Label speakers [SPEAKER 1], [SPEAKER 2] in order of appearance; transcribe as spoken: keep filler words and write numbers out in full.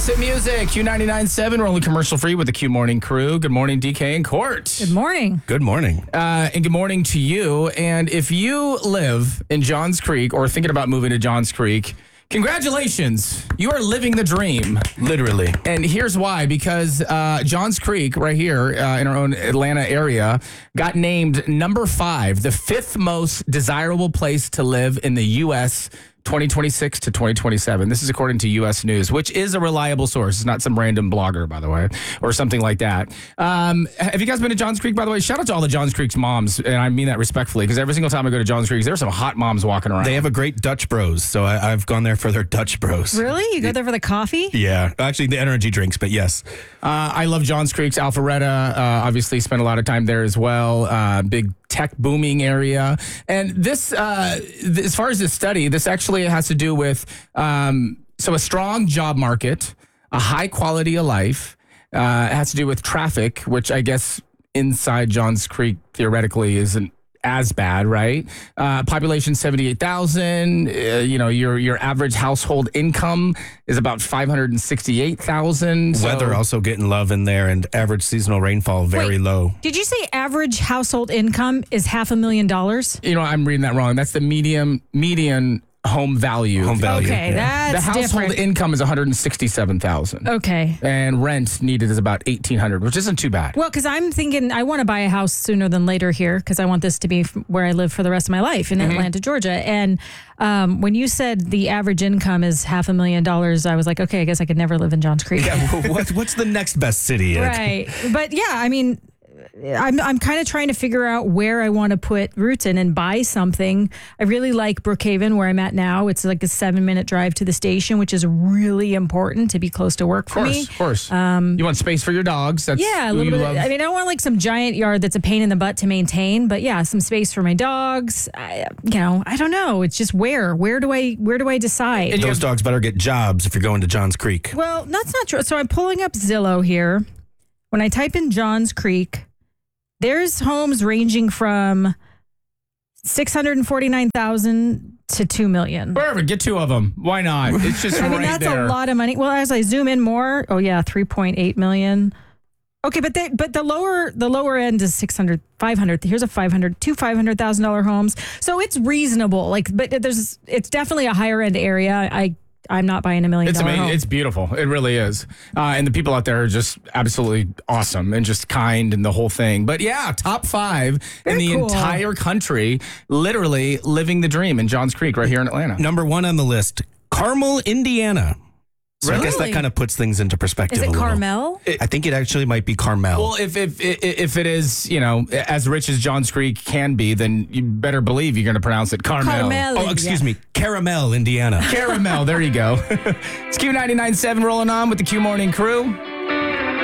[SPEAKER 1] best hit music. Q ninety-nine point seven. We're only commercial free with the Q Morning Crew. Good morning, D K and Court.
[SPEAKER 2] Good morning.
[SPEAKER 3] Good morning.
[SPEAKER 1] Uh, and good morning to you. And if you live in Johns Creek or thinking about moving to Johns Creek, congratulations. You are living the dream.
[SPEAKER 3] Literally.
[SPEAKER 1] And here's why. Because uh, Johns Creek, right here uh, in our own Atlanta area, got named number five, the fifth most desirable place to live in the U S twenty twenty-six to twenty twenty-seven. This is according to U S News, which is a reliable source. It's not some random blogger, by the way, or something like that. Um, have you guys been to Johns Creek, by the way? Shout out to all the Johns Creek's moms, and I mean that respectfully, because every single time I go to Johns Creek, there's some hot moms walking around.
[SPEAKER 3] They have a great Dutch Bros, so I, I've gone there for their Dutch Bros.
[SPEAKER 2] Really? You go there for the coffee?
[SPEAKER 3] Yeah. Actually, the energy drinks, but yes.
[SPEAKER 1] Uh, I love Johns Creek's Alpharetta. Uh, obviously, spent a lot of time there as well. Uh, big tech booming area. And this, uh, th- as far as this study, this actually has to do with, um, so a strong job market, a high quality of life, uh, it has to do with traffic, which I guess inside Johns Creek theoretically isn't as bad, right? Uh, population seventy-eight thousand. Uh, you know, your your average household income is about five hundred sixty-eight thousand. So,
[SPEAKER 3] Weather also getting love in there, and average seasonal rainfall very
[SPEAKER 2] Wait,
[SPEAKER 3] low.
[SPEAKER 2] Did you say average household income is half a million dollars?
[SPEAKER 1] you know, I'm reading that wrong. That's the medium median home value.
[SPEAKER 3] Home value.
[SPEAKER 2] Okay,
[SPEAKER 3] yeah.
[SPEAKER 2] that's
[SPEAKER 1] the household
[SPEAKER 2] different.
[SPEAKER 1] income is one hundred sixty-seven thousand.
[SPEAKER 2] Okay.
[SPEAKER 1] And rent needed is about eighteen hundred, which isn't too bad.
[SPEAKER 2] Well, because I'm thinking I want to buy a house sooner than later here because I want this to be f- where I live for the rest of my life in
[SPEAKER 1] Mm-hmm.
[SPEAKER 2] Atlanta, Georgia. And um, when you said the average income is half a million dollars, I was like, okay, I guess I could never live in Johns Creek.
[SPEAKER 3] Yeah, what, what's the next best city?
[SPEAKER 2] Right. But yeah, I mean, I'm I'm kind of trying to figure out where I want to put roots in and buy something. I really like Brookhaven, where I'm at now. It's like a seven minute drive to the station, which is really important to be close to work
[SPEAKER 1] Of
[SPEAKER 2] for
[SPEAKER 1] course,
[SPEAKER 2] me.
[SPEAKER 1] of course. Um, you want space for your dogs. That's
[SPEAKER 2] Yeah, a
[SPEAKER 1] who
[SPEAKER 2] little
[SPEAKER 1] you
[SPEAKER 2] bit.
[SPEAKER 1] love.
[SPEAKER 2] I mean, I don't want like some giant yard that's a pain in the butt to maintain, but yeah, some space for my dogs. I, you know, I don't know. It's just where, where do I, where do I decide?
[SPEAKER 1] And you
[SPEAKER 3] Those
[SPEAKER 1] have-
[SPEAKER 3] dogs better get jobs if you're going to Johns Creek.
[SPEAKER 2] Well, that's not true. So I'm pulling up Zillow here. When I type in Johns Creek, there's homes ranging from six hundred forty-nine thousand to two million.
[SPEAKER 1] Perfect. Get two of them. Why not? It's just
[SPEAKER 2] I mean,
[SPEAKER 1] right
[SPEAKER 2] that's
[SPEAKER 1] there.
[SPEAKER 2] a lot of money. Well, as I zoom in more, oh yeah, three point eight million. Okay, but they, but the lower the lower end is six hundred, five hundred. Here's a five hundred, two five hundred thousand dollar homes. So it's reasonable. Like, but there's it's definitely a higher end area. I I'm not buying a million
[SPEAKER 1] It's
[SPEAKER 2] dollar
[SPEAKER 1] amazing.
[SPEAKER 2] home.
[SPEAKER 1] It's beautiful. It really is. Uh, and the people out there are just absolutely awesome and just kind and the whole thing. But yeah, top five in
[SPEAKER 2] Very
[SPEAKER 1] the
[SPEAKER 2] cool.
[SPEAKER 1] entire country, literally living the dream in Johns Creek right here in Atlanta.
[SPEAKER 3] Number one on the list, Carmel, Indiana. So I guess that
[SPEAKER 2] Really?
[SPEAKER 3] kind of puts things into perspective
[SPEAKER 2] Is
[SPEAKER 3] a
[SPEAKER 2] it
[SPEAKER 3] little.
[SPEAKER 2] Carmel?
[SPEAKER 3] I think it actually might be Carmel.
[SPEAKER 1] Well, if if if it is, you know, as rich as Johns Creek can be, then you better believe you're going to pronounce it Carmel.
[SPEAKER 2] Carmel.
[SPEAKER 3] oh, excuse
[SPEAKER 2] yeah.
[SPEAKER 3] me, Caramel, Indiana.
[SPEAKER 1] Caramel. There you go. It's Q ninety-nine point seven rolling on with the Q Morning Crew.